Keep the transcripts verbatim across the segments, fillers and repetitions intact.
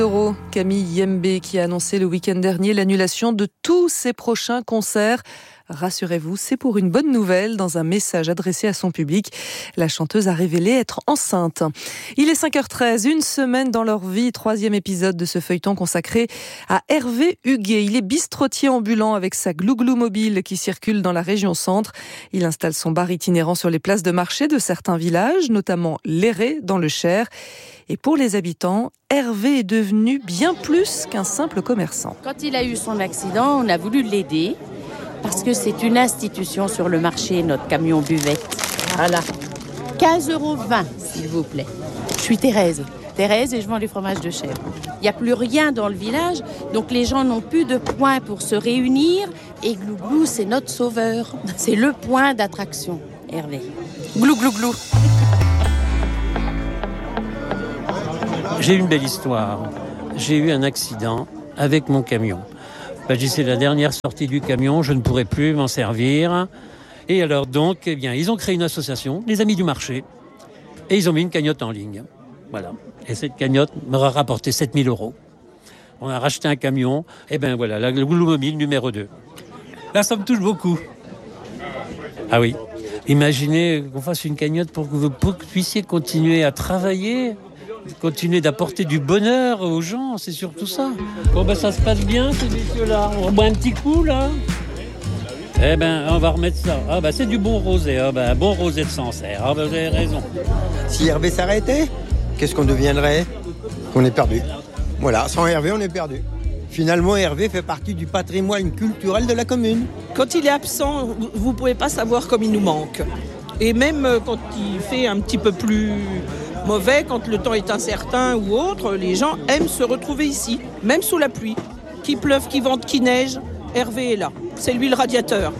Euro, Camille Yembe qui a annoncé le week-end dernier l'annulation de tous ses prochains concerts. Rassurez-vous, c'est pour une bonne nouvelle. Dans un message adressé à son public, la chanteuse a révélé être enceinte. Il est cinq heures treize, une semaine dans leur vie, troisième épisode de ce feuilleton consacré à Hervé Huguet. Il est bistrotier ambulant avec sa glouglou mobile qui circule dans la région centre. Il installe son bar itinérant sur les places de marché de certains villages, notamment Léré dans le Cher. Et pour les habitants, Hervé est devenu bien plus qu'un simple commerçant. Quand il a eu son accident, on a voulu l'aider. Parce que c'est une institution sur le marché, notre camion buvette. Voilà. quinze euros vingt, s'il vous plaît. Je suis Thérèse. Thérèse et je vends du fromage de chèvre. Il n'y a plus rien dans le village, donc les gens n'ont plus de point pour se réunir. Et Glouglou, c'est notre sauveur. C'est le point d'attraction, Hervé. Glou, glou, glou. J'ai une belle histoire. J'ai eu un accident avec mon camion. Ben, c'est la dernière sortie du camion, je ne pourrais plus m'en servir. Et alors donc, eh bien, ils ont créé une association, les Amis du Marché, et ils ont mis une cagnotte en ligne. Voilà. Et cette cagnotte m'aura rapporté sept mille euros. On a racheté un camion, et ben voilà, la Glouglou Mobile numéro deux. Là, ça me touche beaucoup. Ah oui. Imaginez qu'on fasse une cagnotte pour que vous puissiez continuer à travailler, continuer d'apporter du bonheur aux gens, c'est surtout ça. Bon ben ça se passe bien ces messieurs-là, on boit un petit coup là. Eh ben on va remettre ça. Ah ben c'est du bon rosé, ah ben bon rosé de Sancerre, ah ben vous avez raison. Si Hervé s'arrêtait, qu'est-ce qu'on deviendrait ? On est perdu. Voilà, sans Hervé on est perdu. Finalement Hervé fait partie du patrimoine culturel de la commune. Quand il est absent, vous ne pouvez pas savoir comme il nous manque. Et même quand il fait un petit peu plus mauvais, quand le temps est incertain ou autre, les gens aiment se retrouver ici, même sous la pluie. Qu'il pleuve, qu'il vente, qu'il neige, Hervé est là. C'est lui le radiateur.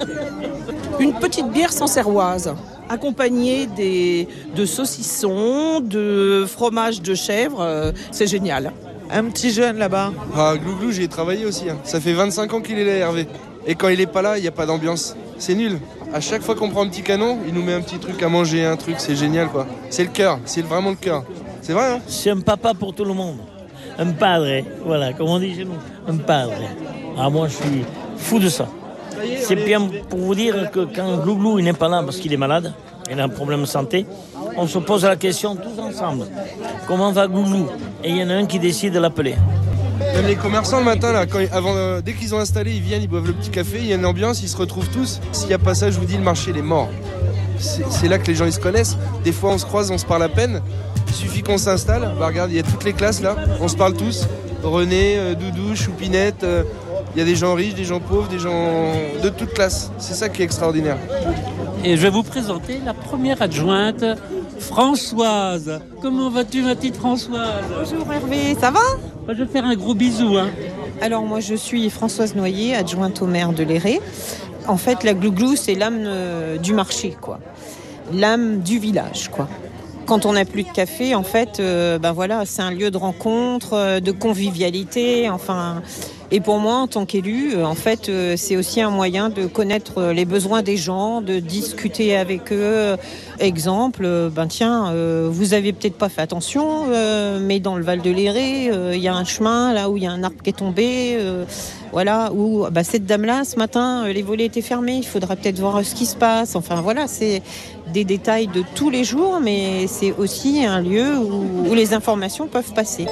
Une petite bière sancerroise, accompagnée des, de saucissons, de fromage de chèvre, euh, c'est génial. Un petit jeune là-bas. Ah, Glouglou, j'y ai travaillé aussi. Hein. Ça fait vingt-cinq ans qu'il est là, Hervé. Et quand il est pas là, il n'y a pas d'ambiance. C'est nul. À chaque fois qu'on prend un petit canon, il nous met un petit truc à manger, un truc, c'est génial quoi. C'est le cœur, c'est vraiment le cœur. C'est vrai hein. C'est un papa pour tout le monde. Un padre, voilà, comme on dit chez nous. Un padre. Ah moi je suis fou de ça. C'est bien pour vous dire que quand Glouglou il n'est pas là parce qu'il est malade, il a un problème de santé, on se pose la question tous ensemble. Comment va Glouglou ? Et il y en a un qui décide de l'appeler. Même les commerçants le matin, là, quand, avant, euh, dès qu'ils ont installé, ils viennent, ils boivent le petit café, il y a une ambiance, ils se retrouvent tous. S'il n'y a pas ça, je vous dis, le marché il est mort. C'est, c'est là que les gens ils se connaissent. Des fois on se croise, on se parle à peine. Il suffit qu'on s'installe. Bah, regarde, il y a toutes les classes là, on se parle tous. René, euh, Doudou, Choupinette, euh, il y a des gens riches, des gens pauvres, des gens de toutes classes. C'est ça qui est extraordinaire. Et je vais vous présenter la première adjointe, Françoise. Comment vas-tu ma petite Françoise ? Bonjour Hervé, ça va ? Je vais faire un gros bisou. Hein. Alors moi je suis Françoise Noyer, adjointe au maire de Léré. En fait la Glouglou c'est l'âme euh, du marché quoi, l'âme du village quoi. Quand on n'a plus de café, en fait, euh, ben voilà, c'est un lieu de rencontre, euh, de convivialité, enfin. Et pour moi, en tant qu'élu, euh, en fait, euh, c'est aussi un moyen de connaître euh, les besoins des gens, de discuter avec eux. Exemple, euh, ben tiens, euh, vous avez peut-être pas fait attention, euh, mais dans le Val de Léré, il euh, y a un chemin là où il y a un arbre qui est tombé. Euh, Voilà, où bah, cette dame-là, ce matin, les volets étaient fermés, il faudra peut-être voir ce qui se passe. Enfin voilà, c'est des détails de tous les jours, mais c'est aussi un lieu où, où les informations peuvent passer.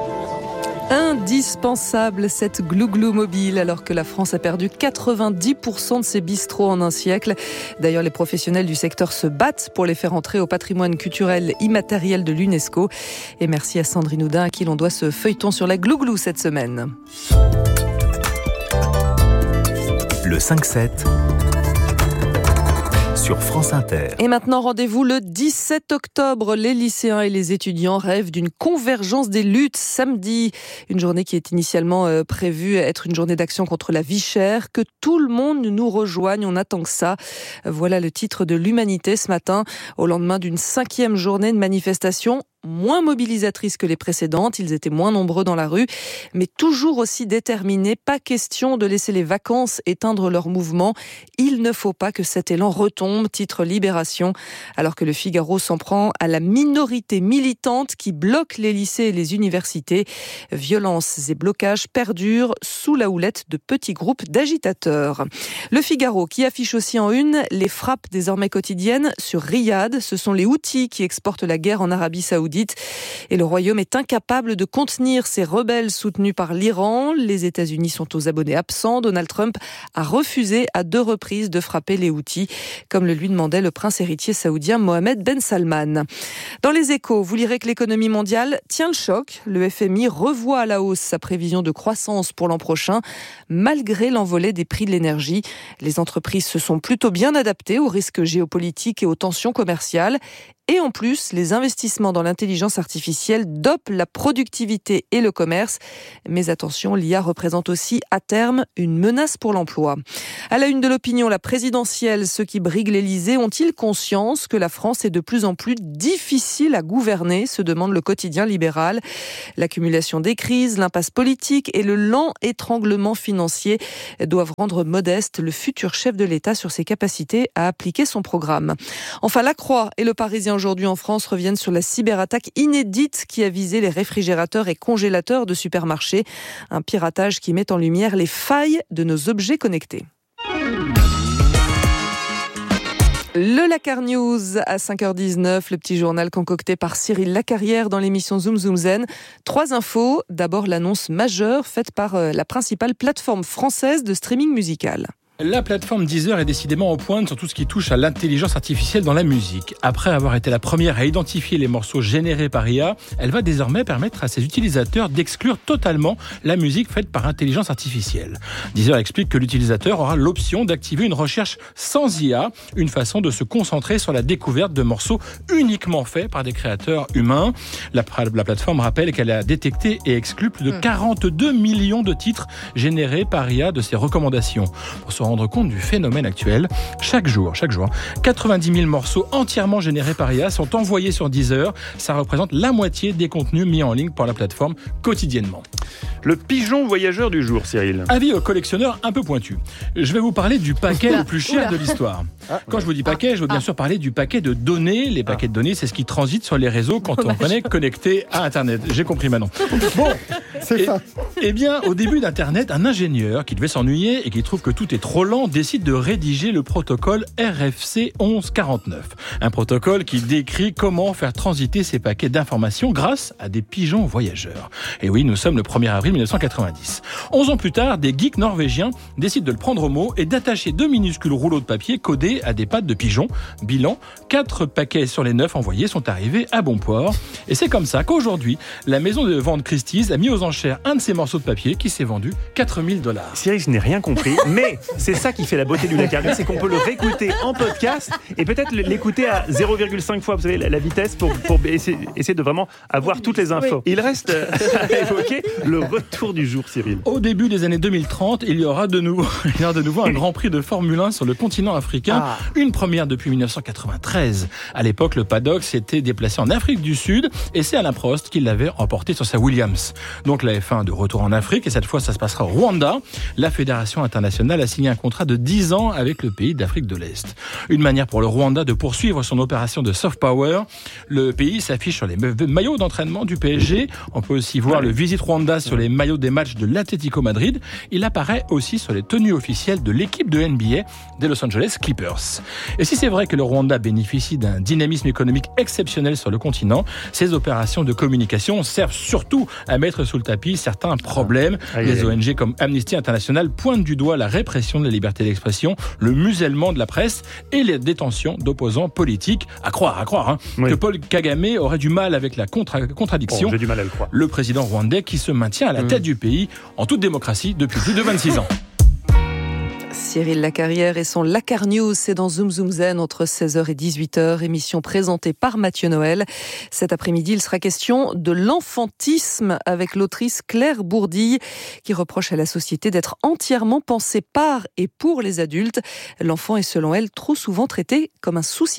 Indispensable cette Glouglou mobile alors que la France a perdu quatre-vingt-dix pour cent de ses bistrots en un siècle. D'ailleurs, les professionnels du secteur se battent pour les faire entrer au patrimoine culturel immatériel de l'UNESCO. Et merci à Sandrine Houdin à qui l'on doit ce feuilleton sur la Glouglou cette semaine. Le cinq sept sur France Inter. Et maintenant, rendez-vous le dix-sept octobre. Les lycéens et les étudiants rêvent d'une convergence des luttes samedi. Une journée qui est initialement euh, prévue être une journée d'action contre la vie chère. Que tout le monde nous rejoigne, on attend que ça. Voilà le titre de l'Humanité ce matin, au lendemain d'une cinquième journée de manifestation moins mobilisatrices que les précédentes. Ils étaient moins nombreux dans la rue, mais toujours aussi déterminés. Pas question de laisser les vacances éteindre leur mouvement. Il ne faut pas que cet élan retombe, titre Libération. Alors que le Figaro s'en prend à la minorité militante qui bloque les lycées et les universités. Violences et blocages perdurent sous la houlette de petits groupes d'agitateurs. Le Figaro qui affiche aussi en une les frappes désormais quotidiennes sur Riyad. Ce sont les Houthis qui exportent la guerre en Arabie Saoudite. Et le Royaume est incapable de contenir ces rebelles soutenus par l'Iran. Les États-Unis sont aux abonnés absents. Donald Trump a refusé à deux reprises de frapper les Houthis, comme le lui demandait le prince héritier saoudien Mohamed Ben Salman. Dans les Échos, vous lirez que l'économie mondiale tient le choc. Le F M I revoit à la hausse sa prévision de croissance pour l'an prochain, malgré l'envolée des prix de l'énergie. Les entreprises se sont plutôt bien adaptées aux risques géopolitiques et aux tensions commerciales. Et en plus, les investissements dans l'intelligence artificielle dopent la productivité et le commerce. Mais attention, l'I A représente aussi à terme une menace pour l'emploi. À la une de l'opinion, la présidentielle, ceux qui briguent l'Élysée ont-ils conscience que la France est de plus en plus difficile à gouverner, se demande le quotidien libéral. L'accumulation des crises, l'impasse politique et le lent étranglement financier doivent rendre modeste le futur chef de l'État sur ses capacités à appliquer son programme. Enfin, La Croix et le Parisien aujourd'hui en France reviennent sur la cyberattaque inédite qui a visé les réfrigérateurs et congélateurs de supermarchés. Un piratage qui met en lumière les failles de nos objets connectés. Le Lakar News à cinq heures dix-neuf, le petit journal concocté par Cyril Lacarrière dans l'émission Zoom Zoom Zen. Trois infos. D'abord, l'annonce majeure faite par la principale plateforme française de streaming musical. La plateforme Deezer est décidément en pointe sur tout ce qui touche à l'intelligence artificielle dans la musique. Après avoir été la première à identifier les morceaux générés par I A, elle va désormais permettre à ses utilisateurs d'exclure totalement la musique faite par intelligence artificielle. Deezer explique que l'utilisateur aura l'option d'activer une recherche sans I A, une façon de se concentrer sur la découverte de morceaux uniquement faits par des créateurs humains. La, la plateforme rappelle qu'elle a détecté et exclu plus de quarante-deux millions de titres générés par I A de ses recommandations. Pour se rendre compte du phénomène actuel, chaque jour, chaque jour, quatre-vingt-dix mille morceaux entièrement générés par I A sont envoyés sur Deezer. Ça représente la moitié des contenus mis en ligne par la plateforme quotidiennement. Le pigeon voyageur du jour, Cyril. Avis aux collectionneurs un peu pointus. Je vais vous parler du paquet Oula. le plus cher Oula. de l'histoire. Ah, Quand ouais. je vous dis paquet, je veux bien ah. sûr parler du paquet de données. Les paquets ah. de données, c'est ce qui transite sur les réseaux quand oh, on est connecté à Internet. J'ai compris maintenant. Bon, c'est et, ça. Eh bien, au début d'Internet, un ingénieur qui devait s'ennuyer et qui trouve que tout est trop lent décide de rédiger le protocole R F C onze quarante-neuf. Un protocole qui décrit comment faire transiter ces paquets d'informations grâce à des pigeons voyageurs. Et oui, nous sommes le premier avril mille neuf cent quatre-vingt-dix. Onze ans plus tard, des geeks norvégiens décident de le prendre au mot et d'attacher deux minuscules rouleaux de papier codés à des pattes de pigeons. Bilan, quatre paquets sur les neuf envoyés sont arrivés à bon port. Et c'est comme ça qu'aujourd'hui, la maison de vente Christie's a mis aux enchères un de ces morceaux de papier qui s'est vendu quatre mille dollars. Cyril, je n'ai rien compris, mais c'est ça qui fait la beauté du Lakar, c'est qu'on peut le réécouter en podcast et peut-être l'écouter à zéro virgule cinq fois, vous savez, la vitesse pour, pour essayer, essayer de vraiment avoir toutes les infos. Oui. Il reste à évoquer le retour du jour, Cyril. Au début des années deux mille trente, il y aura de nouveau, il y aura de nouveau un Grand Prix de Formule un sur le continent africain. Ah. Une première depuis mille neuf cent quatre-vingt-treize. À l'époque, le paddock s'était déplacé en Afrique du Sud et c'est Alain Prost qui l'avait emporté sur sa Williams. Donc la F un de retour en Afrique et cette fois, ça se passera au Rwanda. La Fédération internationale a signé un contrat de dix ans avec le pays d'Afrique de l'Est. Une manière pour le Rwanda de poursuivre son opération de soft power. Le pays s'affiche sur les maillots d'entraînement du P S G. On peut aussi voir le Visit Rwanda sur les maillots des matchs de l'Atlético Madrid. Il apparaît aussi sur les tenues officielles de l'équipe de N B A des Los Angeles Clippers. Et si c'est vrai que le Rwanda bénéficie d'un dynamisme économique exceptionnel sur le continent, ces opérations de communication servent surtout à mettre sous le tapis certains problèmes. Aïe, les aïe. O N G comme Amnesty International pointent du doigt la répression de la liberté d'expression, le musellement de la presse et les détentions d'opposants politiques. À croire, à croire, hein, oui. que Paul Kagame aurait du mal avec la contra- contradiction. Oh, j'ai du mal à le croire. Le président rwandais qui se maintient à la tête mmh. du pays en toute démocratie depuis plus de vingt-six ans. Cyril Lacarrière et son Lakar News, c'est dans Zoom Zoom Zen entre seize heures et dix-huit heures, émission présentée par Mathieu Noël. Cet après-midi, il sera question de l'enfantisme avec l'autrice Claire Bourdille qui reproche à la société d'être entièrement pensée par et pour les adultes. L'enfant est selon elle trop souvent traité comme un souci